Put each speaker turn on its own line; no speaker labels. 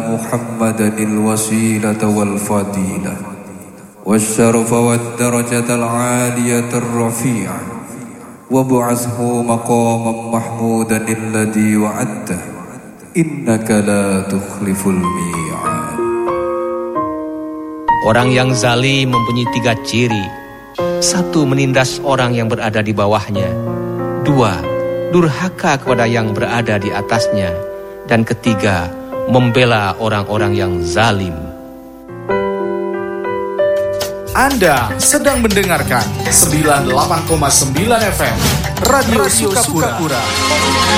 محمدا الوسيلة والفضيلة والشرف والدرجة العالية الرفيعة وابعثه مقاما محمودا الذي وعدته إنك لا تخلف الميعاد.
Orang yang zalim mempunyai 3 ciri. 1, menindas orang yang berada di bawahnya. 2, durhaka kepada yang berada di atasnya. Dan 3, membela orang-orang yang zalim.
Anda sedang mendengarkan 98,9 FM Radio Sukapura.